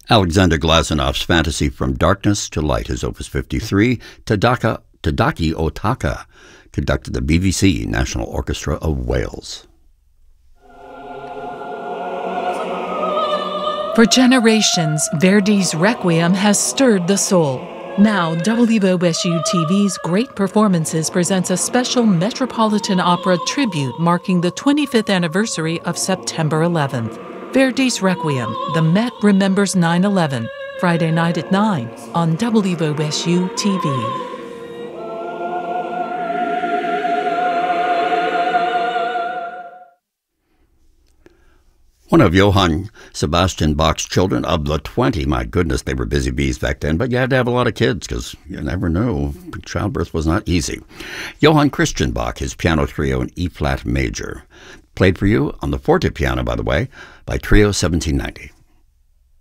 Alexander Glazonov's Fantasy from Darkness to Light is Opus 53. Tadaki Otaka conducted the BBC National Orchestra of Wales. For generations, Verdi's Requiem has stirred the soul. Now, WOSU TV's Great Performances presents a special Metropolitan Opera tribute marking the 25th anniversary of September 11th. Verdi's Requiem, The Met Remembers 9/11, Friday night at 9 on WOSU TV. One of Johann Sebastian Bach's children of the 20, my goodness, they were busy bees back then, but you had to have a lot of kids because you never knew. Childbirth was not easy. Johann Christian Bach, his piano trio in E-flat major. Played for you on the forte piano, by the way, by Trio 1790.